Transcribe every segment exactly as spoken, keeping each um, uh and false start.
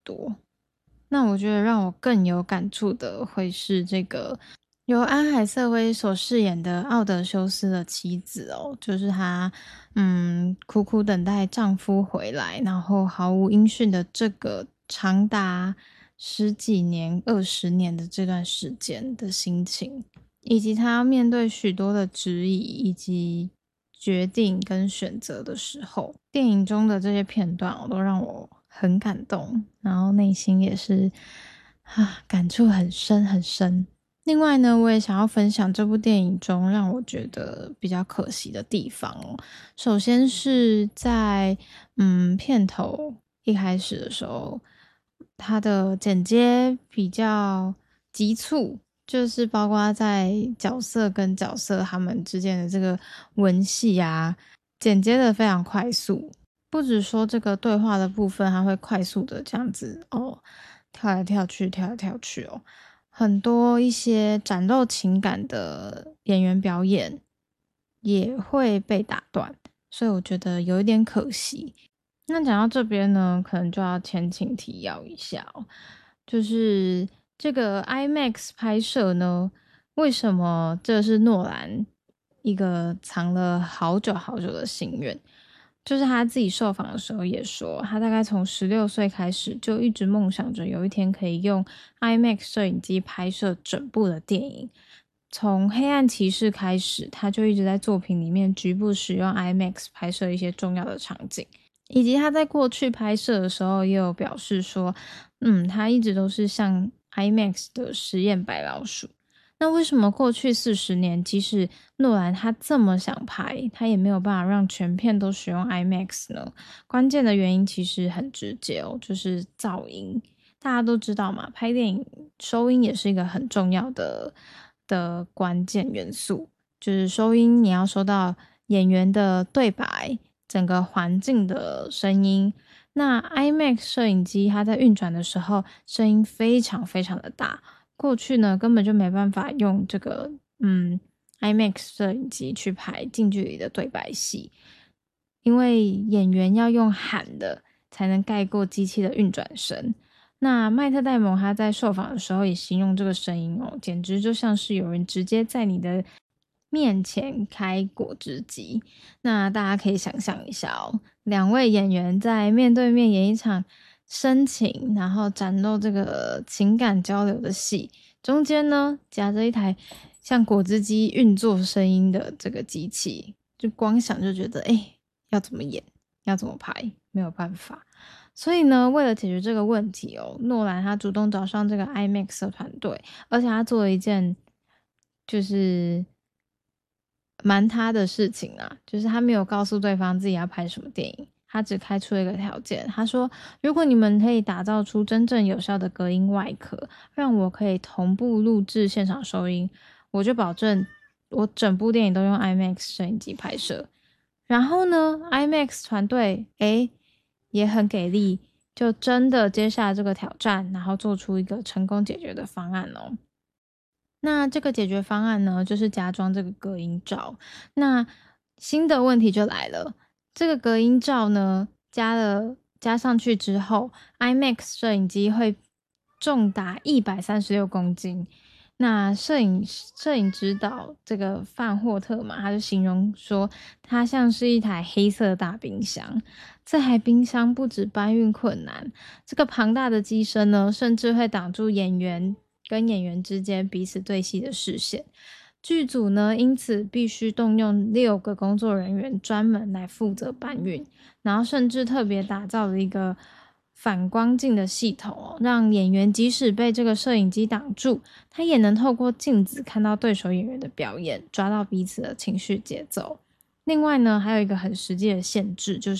多。那我觉得让我更有感触的会是这个由安海瑟薇所饰演的奥德修斯的妻子哦，就是她嗯苦苦等待丈夫回来，然后毫无音讯的这个长达十几年、二十年的这段时间的心情，以及她面对许多的质疑以及决定跟选择的时候，电影中的这些片段哦，都让我很感动，然后内心也是啊感触很深很深。另外呢，我也想要分享这部电影中让我觉得比较可惜的地方哦。首先是在嗯片头一开始的时候，它的剪接比较急促，就是包括在角色跟角色他们之间的这个文戏啊，剪接的非常快速。不只说这个对话的部分，它会快速的这样子哦，跳来跳去，跳来跳去哦。很多一些展露情感的演员表演也会被打断，所以我觉得有一点可惜。那讲到这边呢，可能就要前情提要一下哦，就是这个 IMAX 拍摄呢，为什么这是诺兰一个藏了好久好久的心愿？就是他自己受访的时候也说，他大概从十六岁开始就一直梦想着有一天可以用 IMAX 摄影机拍摄整部的电影。从《黑暗骑士》开始，他就一直在作品里面局部使用 IMAX 拍摄一些重要的场景，以及他在过去拍摄的时候也有表示说，嗯，他一直都是像 IMAX 的实验白老鼠。那为什么过去四十年，即使诺兰他这么想拍，他也没有办法让全片都使用 IMAX 呢？关键的原因其实很直接哦，就是噪音。大家都知道嘛，拍电影收音也是一个很重要的的关键元素，就是收音你要收到演员的对白，整个环境的声音。那 IMAX 摄影机它在运转的时候，声音非常非常的大。过去呢，根本就没办法用这个嗯 IMAX 摄影机去拍近距离的对白戏，因为演员要用喊的才能盖过机器的运转声。那麦特戴蒙他在受访的时候也形容这个声音哦，简直就像是有人直接在你的面前开果汁机。那大家可以想象一下哦，两位演员在面对面演一场深情，然后展露这个情感交流的戏，中间呢夹着一台像果汁机运作声音的这个机器，就光想就觉得，哎、欸，要怎么演，要怎么拍，没有办法。所以呢，为了解决这个问题哦，诺兰他主动找上这个 IMAX 的团队，而且他做了一件就是蛮他的事情啊，就是他没有告诉对方自己要拍什么电影，他只开出了一个条件，他说如果你们可以打造出真正有效的隔音外壳，让我可以同步录制现场收音，我就保证我整部电影都用 IMAX 摄影机拍摄。然后呢 IMAX 团队诶也很给力，就真的接下这个挑战，然后做出一个成功解决的方案哦。那这个解决方案呢，就是加装这个隔音罩。那新的问题就来了，这个隔音罩呢，加了加上去之后 ，IMAX 摄影机会重达一百三十六公斤。那摄影摄影指导这个范霍特嘛，他就形容说，它像是一台黑色的大冰箱。这台冰箱不止搬运困难，这个庞大的机身呢，甚至会挡住演员跟演员之间彼此对戏的视线。剧组呢，因此必须动用六个工作人员专门来负责搬运，然后甚至特别打造了一个反光镜的系统哦，让演员即使被这个摄影机挡住，他也能透过镜子看到对手演员的表演，抓到彼此的情绪节奏。另外呢，还有一个很实际的限制，就是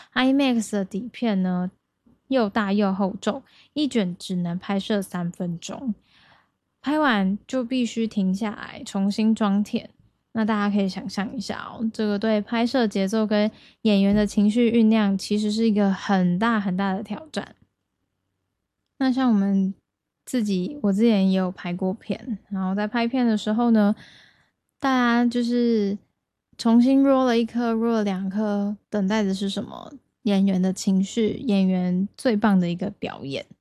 IMAX 的底片呢又大又厚重，一卷只能拍摄三分钟，拍完就必须停下来重新装填。那大家可以想象一下哦，这个对拍摄节奏跟演员的情绪酝酿，其实是一个很大很大的挑战。那像我们自己，我之前也有拍过片，然后在拍片的时候呢，大家就是重新 roll 了一颗，roll 了两颗，等待的是什么？ 演员的情绪，演员最棒的一个表演。